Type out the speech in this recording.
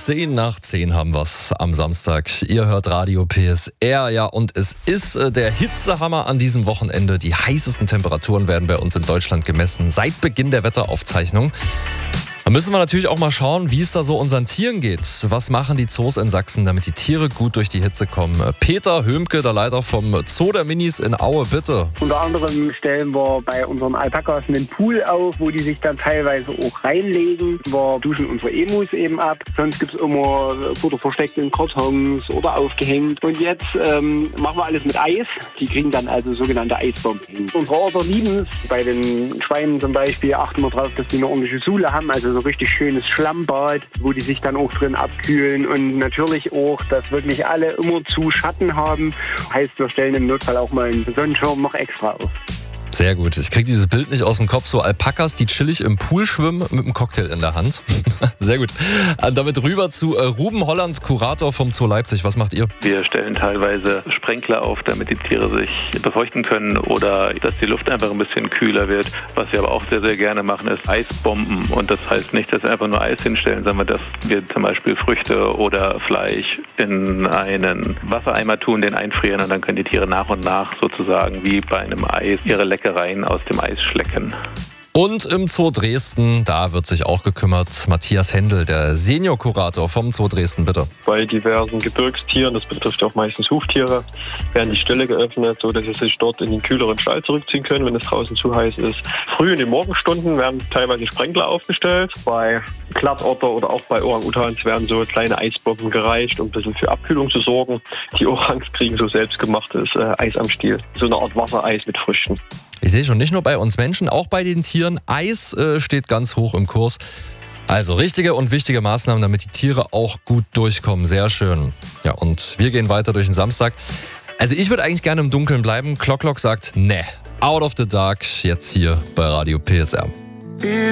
10 nach 10 haben wir's am Samstag. Ihr hört Radio PSR, ja, und es ist der Hitzehammer an diesem Wochenende. Die heißesten Temperaturen werden bei uns in Deutschland gemessen seit Beginn der Wetteraufzeichnung. Da müssen wir natürlich auch mal schauen, wie es da so unseren Tieren geht. Was machen die Zoos in Sachsen, damit die Tiere gut durch die Hitze kommen? Peter Höhmke, der Leiter vom Zoo der Minis in Aue, bitte. Unter anderem stellen wir bei unseren Alpakas einen Pool auf, wo die sich dann teilweise auch reinlegen. Wir duschen unsere Emus eben ab. Sonst gibt es immer Futter versteckt in Kartons oder aufgehängt. Und jetzt machen wir alles mit Eis. Die kriegen dann also sogenannte Eisbomben. Unsere Orte lieben es. Bei den Schweinen zum Beispiel achten wir darauf, dass die eine ordentliche Sohle haben. Also so richtig schönes Schlammbad, wo die sich dann auch drin abkühlen. Und natürlich auch, dass wirklich alle immer zu Schatten haben. Heißt, wir stellen im Notfall auch mal einen Sonnenschirm noch extra auf. Sehr gut. Ich kriege dieses Bild nicht aus dem Kopf. So Alpakas, die chillig im Pool schwimmen mit einem Cocktail in der Hand. Sehr gut. Damit rüber zu Ruben Holland, Kurator vom Zoo Leipzig. Was macht ihr? Wir stellen teilweise Sprenkler auf, damit die Tiere sich befeuchten können oder dass die Luft einfach ein bisschen kühler wird. Was wir aber auch sehr, sehr gerne machen, ist Eisbomben. Und das heißt nicht, dass wir einfach nur Eis hinstellen, sondern dass wir zum Beispiel Früchte oder Fleisch in einen Wassereimer tun, den einfrieren und dann können die Tiere nach und nach sozusagen wie bei einem Eis ihre Leckereien aus dem Eis schlecken. Und im Zoo Dresden, da wird sich auch gekümmert. Matthias Händel, der Senior-Kurator vom Zoo Dresden, bitte. Bei diversen Gebirgstieren, das betrifft auch meistens Huftiere, werden die Ställe geöffnet, sodass sie sich dort in den kühleren Stall zurückziehen können, wenn es draußen zu heiß ist. Früh in den Morgenstunden werden teilweise Sprenkler aufgestellt. Bei Glattotter oder auch bei Orang-Utans werden so kleine Eisbomben gereicht, um ein bisschen für Abkühlung zu sorgen. Die Orangs kriegen so selbstgemachtes Eis am Stiel. So eine Art Wassereis mit Früchten. Ich sehe schon, nicht nur bei uns Menschen, auch bei den Tieren. Eis steht ganz hoch im Kurs. Also richtige und wichtige Maßnahmen, damit die Tiere auch gut durchkommen. Sehr schön. Ja, und wir gehen weiter durch den Samstag. Also ich würde eigentlich gerne im Dunkeln bleiben. Clock sagt, ne, out of the dark, jetzt hier bei Radio PSR.